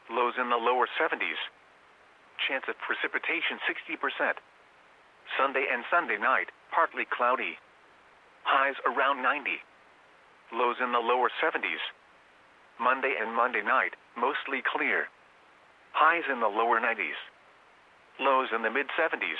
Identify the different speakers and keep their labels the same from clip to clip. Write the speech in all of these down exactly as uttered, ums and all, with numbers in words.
Speaker 1: Lows in the lower seventies. Chance of precipitation sixty percent. Sunday and Sunday night, partly cloudy. Highs around ninety. Lows in the lower seventies. Monday and Monday night, mostly clear. Highs in the lower nineties. Lows in the mid seventies.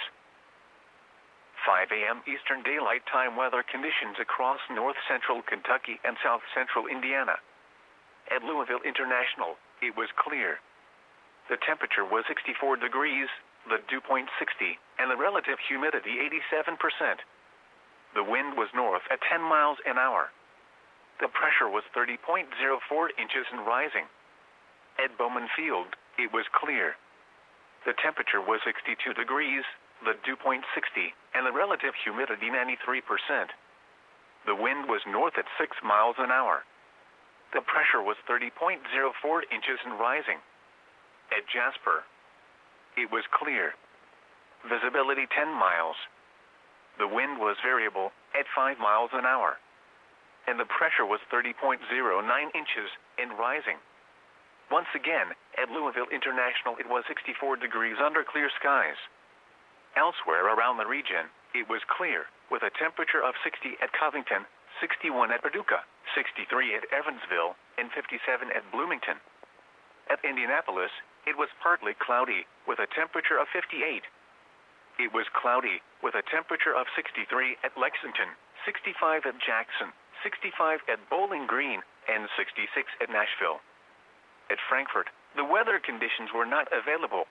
Speaker 1: five a m Eastern Daylight Time weather conditions across north central Kentucky and south central Indiana. At Louisville International, it was clear. The temperature was sixty-four degrees, the dew point sixty, and the relative humidity eighty-seven percent. The wind was north at ten miles an hour. The pressure was thirty point zero four inches and rising. At Bowman Field, it was clear. The temperature was sixty-two degrees, the dew point sixty, and the relative humidity ninety-three percent. The wind was north at six miles an hour. The pressure was thirty point zero four inches and rising. At Jasper, it was clear. Visibility ten miles. The wind was variable at five miles an hour. And the pressure was thirty point zero nine inches and rising. Once again, at Louisville International, it was sixty-four degrees under clear skies. Elsewhere around the region, it was clear, with a temperature of sixty at Covington, sixty-one at Paducah, sixty-three at Evansville, and fifty-seven at Bloomington. At Indianapolis, it was partly cloudy, with a temperature of fifty-eight. It was cloudy, with a temperature of sixty-three at Lexington, sixty-five at Jackson, sixty-five at Bowling Green, and sixty-six at Nashville. At Frankfort, the weather conditions were not available.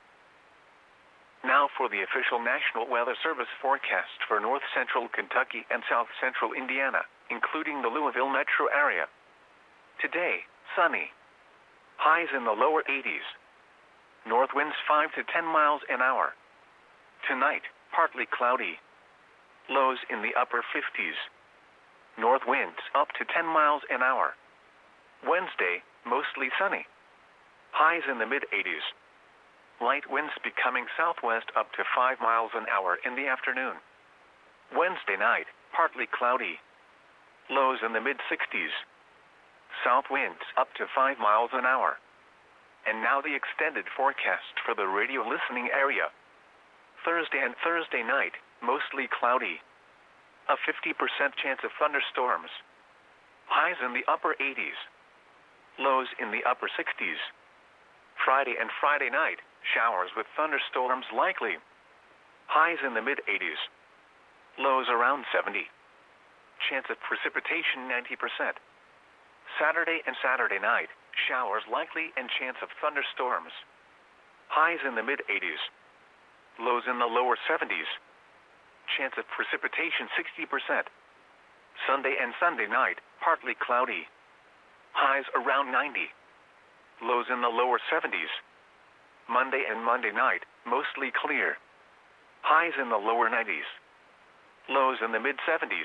Speaker 1: Now for the official National Weather Service forecast for north central Kentucky and south central Indiana, including the Louisville metro area. Today, sunny. Highs in the lower eighties. North winds five to ten miles an hour. Tonight, partly cloudy. Lows in the upper fifties. North winds up to ten miles an hour. Wednesday, mostly sunny. Highs in the mid eighties. Light winds becoming southwest up to five miles an hour in the afternoon. Wednesday night, partly cloudy. Lows in the mid sixties. South winds up to five miles an hour. And now the extended forecast for the radio listening area. Thursday and Thursday night, mostly cloudy. A fifty percent chance of thunderstorms. Highs in the upper eighties. Lows in the upper sixties. Friday and Friday night, showers with thunderstorms likely. Highs in the mid eighties. Lows around seventy. Chance of precipitation ninety percent. Saturday and Saturday night, showers likely and chance of thunderstorms. Highs in the mid eighties. Lows in the lower seventies. Chance of precipitation sixty percent. Sunday and Sunday night, partly cloudy. Highs around ninety. Lows in the lower seventies. Monday and Monday night, mostly clear. Highs in the lower nineties. Lows in the mid seventies.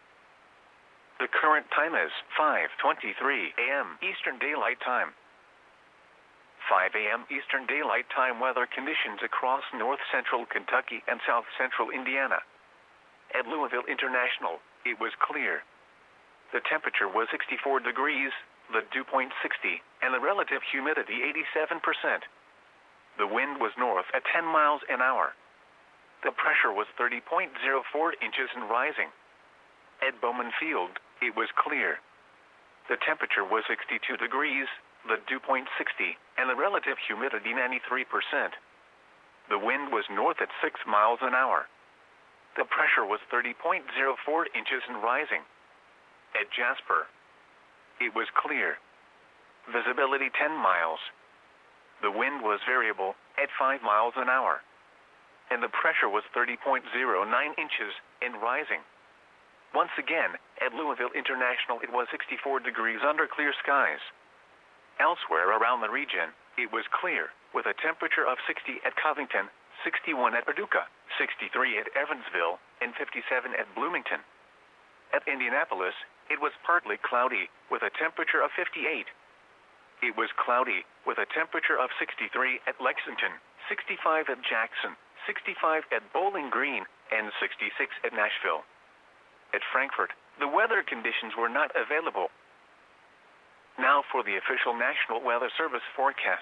Speaker 1: The current time is five twenty-three a m Eastern Daylight Time. five a m Eastern Daylight Time weather conditions across north central Kentucky and south central Indiana. At Louisville International, it was clear. The temperature was sixty-four degrees, the dew point sixty, and the relative humidity eighty-seven percent. The wind was north at ten miles an hour. The pressure was thirty point zero four inches and rising. At Bowman Field, it was clear. The temperature was sixty-two degrees, the dew point sixty, and the relative humidity ninety-three percent. The wind was north at six miles an hour. The pressure was thirty point zero four inches and rising. At Jasper, it was clear. Visibility ten miles. The wind was variable at five miles an hour. And the pressure was thirty point zero nine inches and rising. Once again, at Louisville International, it was sixty-four degrees under clear skies. Elsewhere around the region, it was clear, with a temperature of sixty at Covington, sixty-one at Paducah, sixty-three at Evansville, and fifty-seven at Bloomington. At Indianapolis, it was partly cloudy, with a temperature of fifty-eight. It was cloudy, with a temperature of sixty-three at Lexington, sixty-five at Jackson, sixty-five at Bowling Green, and sixty-six at Nashville. At Frankfort, the weather conditions were not available. Now for the official National Weather Service forecast